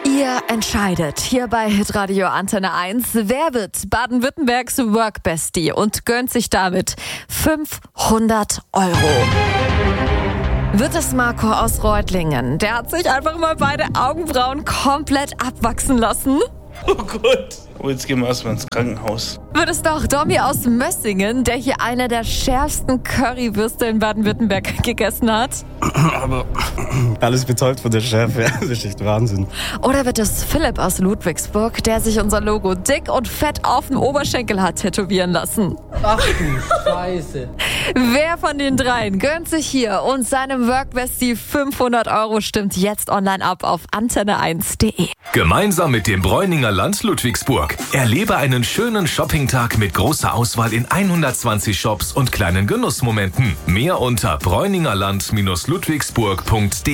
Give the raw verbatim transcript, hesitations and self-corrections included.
Ihr entscheidet hier bei Hitradio Antenne eins, wer wird Baden-Württembergs Workbestie und gönnt sich damit fünfhundert Euro. Wird es Marco aus Reutlingen? Der hat sich einfach mal beide Augenbrauen komplett abwachsen lassen. Oh Gott. Oh, jetzt gehen wir erstmal ins Krankenhaus. Wird es doch Domi aus Mössingen, der hier eine der schärfsten Currywürste in Baden-Württemberg gegessen hat? Aber alles betäubt von der Schärfe. Das ist echt Wahnsinn. Oder wird es Philipp aus Ludwigsburg, der sich unser Logo dick und fett auf dem Oberschenkel hat tätowieren lassen? Ach du Scheiße. Wer von den dreien gönnt sich hier und seinem Workbestie fünfhundert Euro? Stimmt jetzt online ab auf antenne eins punkt de. Gemeinsam mit dem Bräuninger Land Ludwigsburg. Erlebe einen schönen Shoppingtag mit großer Auswahl in hundertzwanzig Shops und kleinen Genussmomenten. Mehr unter bräuningerland Ludwigsburg punkt de.